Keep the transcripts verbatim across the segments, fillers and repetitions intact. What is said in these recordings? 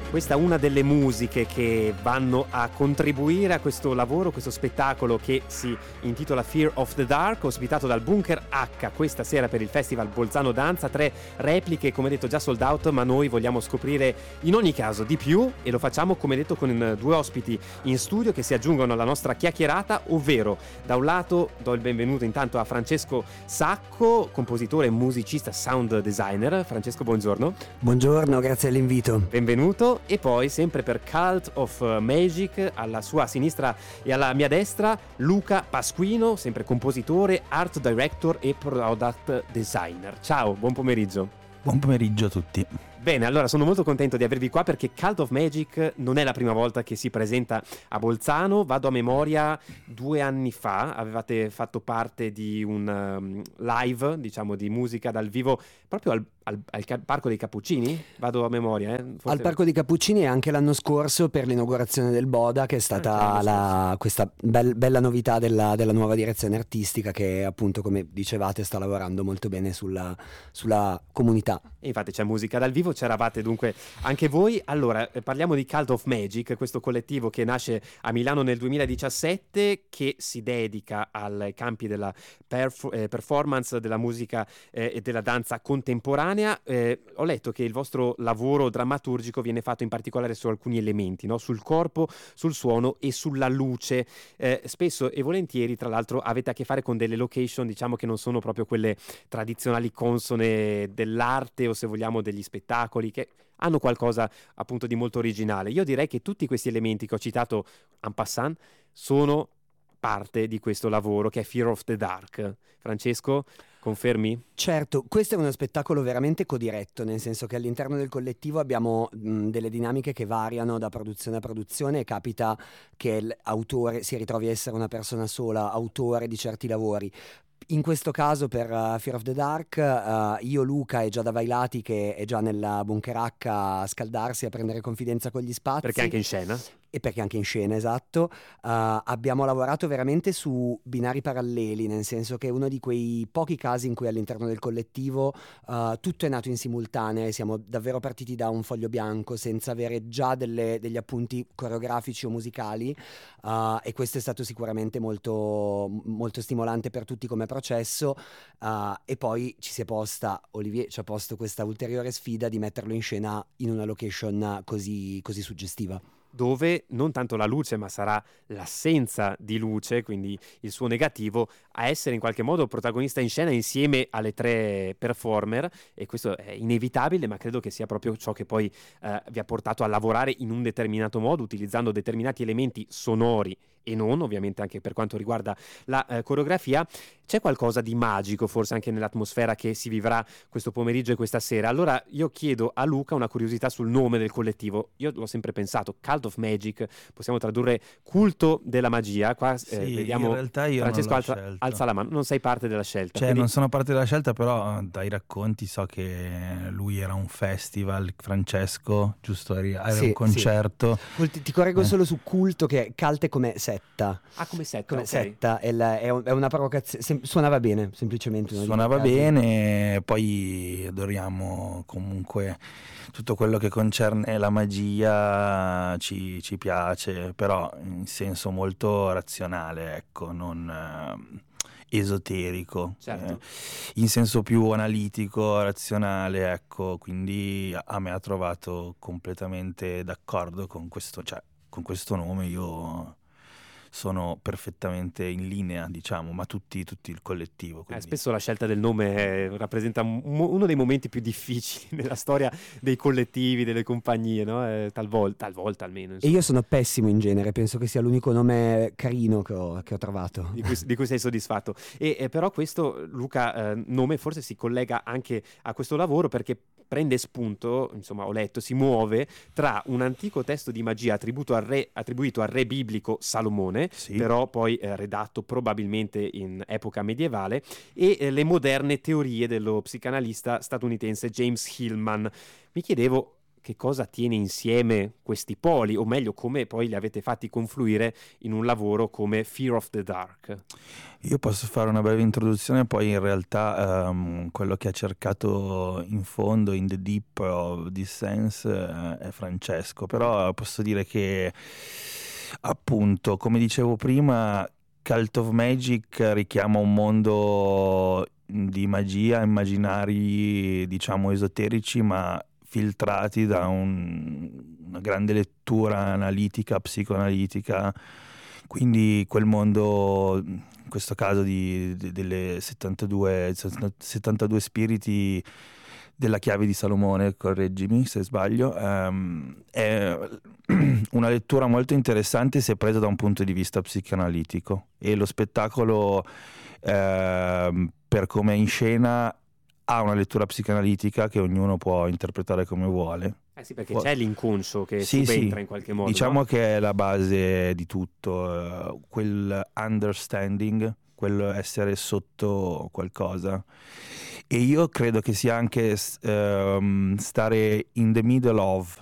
Questa è una delle musiche che vanno a contribuire a questo lavoro, questo spettacolo che si intitola Fear of the Dark, ospitato dal Bunker H questa sera per il Festival Bolzano Danza. Tre repliche, come detto, già sold out, ma noi vogliamo scoprire in ogni caso di più e lo facciamo, come detto, con due ospiti in studio che si aggiungono alla nostra chiacchierata, ovvero da un lato do il benvenuto intanto a Francesco Sacco, compositore, musicista, sound designer. Francesco, buongiorno. Buongiorno, grazie all'invito. Benvenuto. E poi sempre per Cult of Magic alla sua sinistra e alla mia destra Luca Pasquino, sempre compositore, art director e product designer. Ciao, buon pomeriggio. Buon pomeriggio a tutti. Bene, allora sono molto contento di avervi qua perché Cult of Magic non è la prima volta che si presenta a Bolzano. Vado a memoria, due anni fa avevate fatto parte di un um, live, diciamo, di musica dal vivo proprio al, al, al Parco dei Cappuccini. Vado a memoria, eh? Forse... Al Parco dei Cappuccini, e anche l'anno scorso per l'inaugurazione del Boda, che è stata ah, la, questa bel, bella novità della, della nuova direzione artistica che, appunto, come dicevate, sta lavorando molto bene sulla, sulla comunità. E infatti c'è musica dal vivo. C'eravate dunque anche voi. Allora, eh, parliamo di Cult of Magic, questo collettivo che nasce a Milano nel duemiladiciassette, che si dedica ai campi della perf- eh, performance, della musica eh, e della danza contemporanea. Eh, ho letto che il vostro lavoro drammaturgico viene fatto in particolare su alcuni elementi, no? Sul corpo, sul suono e sulla luce. Eh, spesso e volentieri, tra l'altro, avete a che fare con delle location, diciamo, che non sono proprio quelle tradizionali consone dell'arte o, se vogliamo, degli spettacoli, che hanno qualcosa appunto di molto originale. Io direi che tutti questi elementi che ho citato en passant sono parte di questo lavoro che è Fear of the Dark. Francesco, confermi? Certo, questo è uno spettacolo veramente codiretto, nel senso che all'interno del collettivo abbiamo mh, delle dinamiche che variano da produzione a produzione, e capita che l'autore si ritrovi a essere una persona sola, autore di certi lavori. In questo caso per uh, Fear of the Dark, uh, io, Luca e Giada Vailati, che è già nella Bunker H a scaldarsi, a prendere confidenza con gli spazi. Perché anche in scena? E perché anche in scena, esatto. Uh, abbiamo lavorato veramente su binari paralleli, nel senso che è uno di quei pochi casi in cui all'interno del collettivo uh, tutto è nato in simultanea e siamo davvero partiti da un foglio bianco senza avere già delle, degli appunti coreografici o musicali, uh, e questo è stato sicuramente molto, molto stimolante per tutti come processo. Uh, e poi ci si è posta, Olivier ci ha posto questa ulteriore sfida di metterlo in scena in una location così, così suggestiva, dove non tanto la luce, ma sarà l'assenza di luce, quindi il suo negativo, a essere in qualche modo protagonista in scena insieme alle tre performer. E questo è inevitabile, ma credo che sia proprio ciò che poi eh, vi ha portato a lavorare in un determinato modo, utilizzando determinati elementi sonori e non, ovviamente, anche per quanto riguarda la eh, coreografia. C'è qualcosa di magico forse anche nell'atmosfera che si vivrà questo pomeriggio e questa sera. Allora io chiedo a Luca una curiosità sul nome del collettivo. Io l'ho sempre pensato, Cult of Magic, possiamo tradurre culto della magia. Qua eh, sì, vediamo, in realtà io Francesco non l'ho alza, scelto. alza la mano, non sei parte della scelta. Cioè Quindi... non sono parte della scelta, però dai racconti so che lui era un festival, Francesco, giusto? Era sì, un concerto. Sì. Ti, ti correggo eh. solo su culto, che cult è come setta. Ah, come setta, come okay. setta, è, la, è, un, è una provocazione, sem- suonava bene, semplicemente. Suonava bene, poi adoriamo comunque tutto quello che concerne la magia, ci, ci piace, però in senso molto razionale, ecco, non eh, esoterico, certo. eh, in senso più analitico, razionale, ecco, quindi a me ha trovato completamente d'accordo con questo, cioè con questo nome. Io sono perfettamente in linea, diciamo, ma tutti, tutti il collettivo. Eh, spesso la scelta del nome eh, rappresenta m- uno dei momenti più difficili nella storia dei collettivi, delle compagnie, no? Eh, talvolta, talvolta almeno. Insomma. E io sono pessimo in genere, penso che sia l'unico nome carino che ho, che ho trovato. Di cui, di cui sei soddisfatto. E eh, però questo, Luca, eh, nome forse si collega anche a questo lavoro, perché prende spunto, insomma ho letto, si muove tra un antico testo di magia attribuito al re, attribuito al re biblico Salomone, sì. però poi eh, redatto probabilmente in epoca medievale, e eh, le moderne teorie dello psicanalista statunitense James Hillman. Mi chiedevo che cosa tiene insieme questi poli, o meglio come poi li avete fatti confluire in un lavoro come Fear of the Dark. Io posso fare una breve introduzione, poi in realtà um, quello che ha cercato in fondo, in the deep of this sense, uh, è Francesco, però posso dire che appunto, come dicevo prima, Cult of Magic richiama un mondo di magia, immaginari, diciamo esoterici, ma filtrati da un, una grande lettura analitica, psicoanalitica, quindi quel mondo, in questo caso di, di, delle settantadue, settantadue spiriti della chiave di Salomone, correggimi se sbaglio, um, è una lettura molto interessante se presa da un punto di vista psicoanalitico, e lo spettacolo, uh, per come è in scena, ha una lettura psicoanalitica che ognuno può interpretare come vuole. Eh sì, perché c'è l'inconscio che sì, subentra sì, in qualche modo. Diciamo no? che è la base di tutto, uh, quel understanding, quel essere sotto qualcosa. E io credo che sia anche uh, stare in the middle of,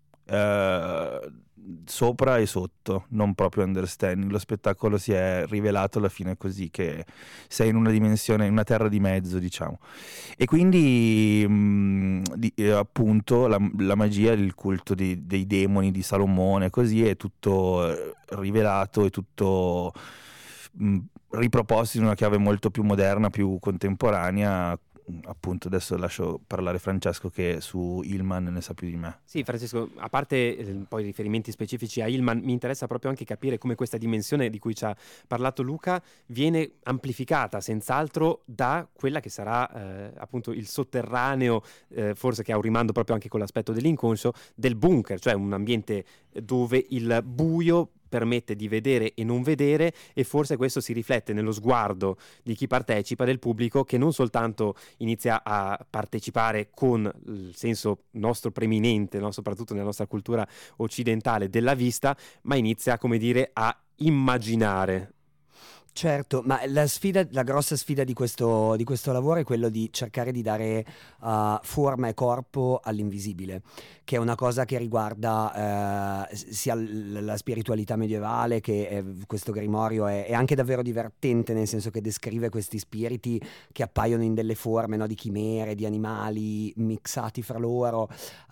uh, sopra e sotto, non proprio understanding. Lo spettacolo si è rivelato alla fine così, che sei in una dimensione, in una terra di mezzo, diciamo. E quindi mh, di, eh, appunto la, la magia, il culto di, dei demoni di Salomone, così è tutto rivelato e tutto mh, riproposto in una chiave molto più moderna, più contemporanea. Appunto, adesso lascio parlare Francesco, che su Hillman ne sa più di me. Sì, Francesco, a parte eh, poi riferimenti specifici a Hillman, mi interessa proprio anche capire come questa dimensione di cui ci ha parlato Luca viene amplificata senz'altro da quella che sarà eh, appunto il sotterraneo, eh, forse che ha un rimando proprio anche con l'aspetto dell'inconscio, del bunker, cioè un ambiente dove il buio permette di vedere e non vedere, e forse questo si riflette nello sguardo di chi partecipa, del pubblico, che non soltanto inizia a partecipare con il senso nostro preminente, no? Soprattutto nella nostra cultura occidentale, della vista, ma inizia, come dire, a immaginare. Certo, ma la sfida, la grossa sfida di questo, di questo lavoro è quello di cercare di dare uh, forma e corpo all'invisibile, che è una cosa che riguarda uh, sia l- la spiritualità medievale, che è, questo grimorio è, è anche davvero divertente, nel senso che descrive questi spiriti che appaiono in delle forme, no, di chimere, di animali mixati fra loro,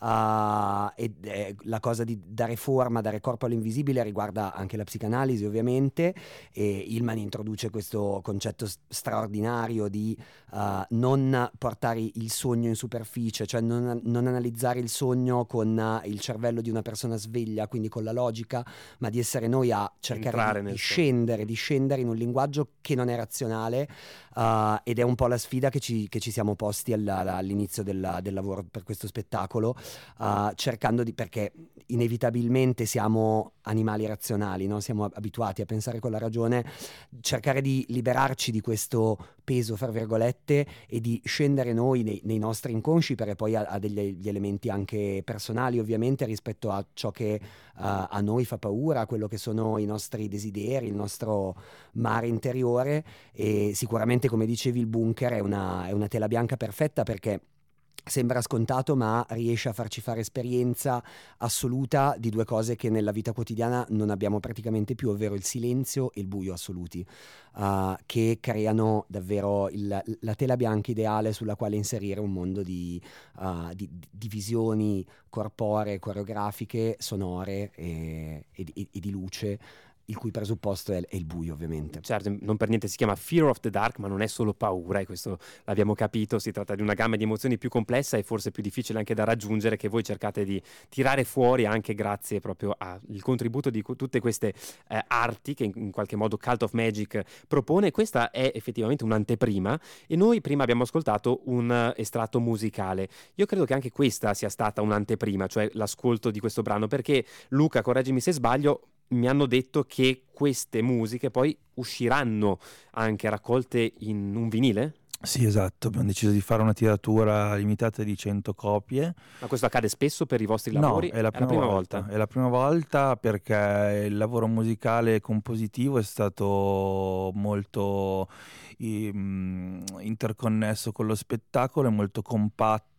uh, e eh, la cosa di dare forma, dare corpo all'invisibile riguarda anche la psicanalisi, ovviamente, e Hillman introduce questo concetto straordinario di uh, non portare il sogno in superficie, cioè non, non analizzare il sogno con uh, il cervello di una persona sveglia, quindi con la logica, ma di essere noi a cercare di, di scendere, di scendere in un linguaggio che non è razionale, uh, ed è un po' la sfida che ci, che ci siamo posti alla, all'inizio del, del lavoro per questo spettacolo, uh, cercando di, perché inevitabilmente siamo animali razionali, no? Siamo abituati a pensare con la ragione, cercare di liberarci di questo peso, fra virgolette, e di scendere noi nei, nei nostri inconsci, perché poi ha, ha degli elementi anche personali, ovviamente, rispetto a ciò che uh, a noi fa paura, quello che sono i nostri desideri, il nostro mare interiore. E sicuramente, come dicevi, il bunker è una, è una tela bianca perfetta, perché sembra scontato, ma riesce a farci fare esperienza assoluta di due cose che nella vita quotidiana non abbiamo praticamente più, ovvero il silenzio e il buio assoluti, uh, che creano davvero il, la tela bianca ideale sulla quale inserire un mondo di, uh, di, di visioni corporee, coreografiche, sonore e, e, e, e di luce, il cui presupposto è, è il buio, ovviamente. Certo, non per niente si chiama Fear of the Dark, ma non è solo paura, e questo l'abbiamo capito. Si tratta di una gamma di emozioni più complessa e forse più difficile anche da raggiungere, che voi cercate di tirare fuori anche grazie proprio al contributo di cu- tutte queste eh, arti che in, in qualche modo Cult of Magic propone. Questa è effettivamente un'anteprima, e noi prima abbiamo ascoltato un uh, estratto musicale. Io credo che anche questa sia stata un'anteprima, cioè l'ascolto di questo brano, perché Luca, correggimi se sbaglio, mi hanno detto che queste musiche poi usciranno anche raccolte in un vinile? Sì, esatto, abbiamo deciso di fare una tiratura limitata di cento copie. Ma questo accade spesso per i vostri lavori? No, è la prima, è la prima volta. volta. È la prima volta, perché il lavoro musicale e compositivo è stato molto um, interconnesso con lo spettacolo, è molto compatto,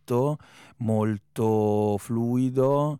aperto, molto fluido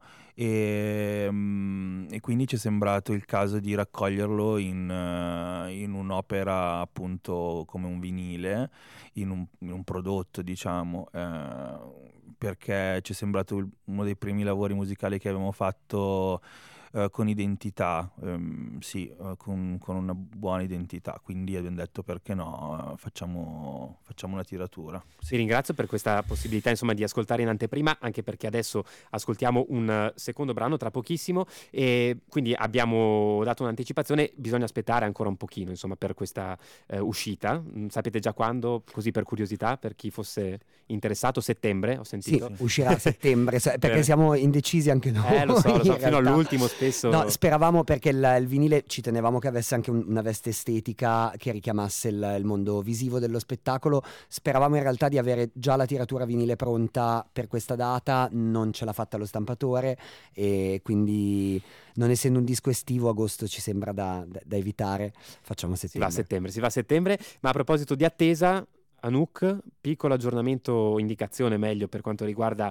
e, mm, e quindi ci è sembrato il caso di raccoglierlo in, uh, in un'opera appunto come un vinile, in un, in un prodotto diciamo, eh, perché ci è sembrato il- uno dei primi lavori musicali che abbiamo fatto eh, con identità, ehm, sì, eh, con, con una buona identità, quindi abbiamo detto perché no, eh, facciamo, facciamo una tiratura. Vi ringrazio per questa possibilità insomma di ascoltare in anteprima, anche perché adesso ascoltiamo un eh, secondo brano tra pochissimo e quindi abbiamo dato un'anticipazione, bisogna aspettare ancora un pochino insomma per questa eh, uscita. Mm, sapete già quando? Così per curiosità, per chi fosse interessato, settembre ho Sì, sentito. uscirà a settembre, se- perché Bene. siamo indecisi anche noi. Eh lo so, lo so, in fino realtà. all'ultimo spesso. No, speravamo perché il, il vinile ci tenevamo che avesse anche un- una veste estetica che richiamasse il, il mondo visivo dello spettacolo. Speravamo in realtà di avere già la tiratura vinile pronta per questa data, non ce l'ha fatta lo stampatore e quindi non essendo un disco estivo agosto ci sembra da, da- da evitare, facciamo Si va settembre. a settembre, si va a settembre, ma a proposito di attesa, Anouk, piccolo aggiornamento, indicazione meglio per quanto riguarda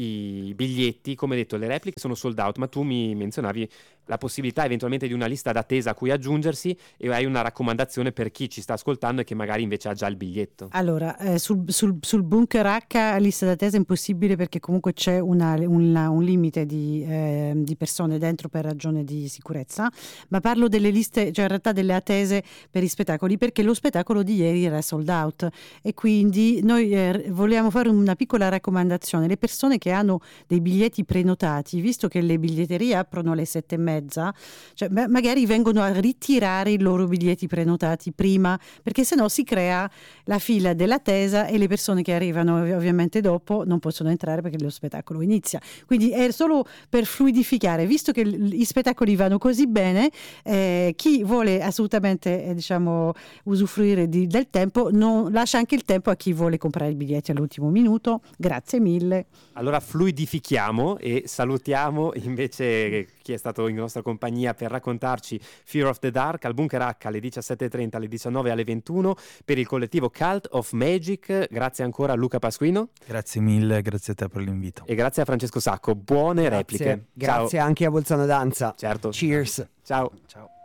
i biglietti. Come detto, le repliche sono sold out, ma tu mi menzionavi la possibilità eventualmente di una lista d'attesa a cui aggiungersi e hai una raccomandazione per chi ci sta ascoltando e che magari invece ha già il biglietto. Allora, eh, sul, sul- sul Bunker H lista d'attesa è impossibile perché comunque c'è una- una- un limite di, eh, di persone dentro per ragione di sicurezza, ma parlo delle liste, cioè in realtà delle attese per i spettacoli, perché lo spettacolo di ieri era sold out e quindi noi eh, vogliamo fare una piccola raccomandazione. Le persone che hanno dei biglietti prenotati, visto che le biglietterie aprono alle sette e mezza, cioè ma- magari vengono a ritirare i loro biglietti prenotati prima, perché sennò si crea la fila dell'attesa e le persone che arrivano ov- ovviamente dopo non possono entrare perché lo spettacolo inizia. Quindi è solo per fluidificare, visto che l- gli spettacoli vanno così bene, eh, chi vuole assolutamente eh, diciamo usufruire di- del tempo non lascia anche il tempo a chi vuole comprare i biglietti all'ultimo minuto. Grazie mille. Allora fluidifichiamo e salutiamo invece chi è stato in nostra compagnia per raccontarci Fear of the Dark al Bunker H alle diciassette e trenta, alle diciannove e alle ventuno per il collettivo Cult of Magic. Grazie ancora a Luca Pasquino Grazie mille, grazie a te per l'invito. e grazie a Francesco Sacco. Buone Grazie, repliche. grazie Ciao. anche a Bolzano Danza. Certo. Cheers. Ciao. Ciao.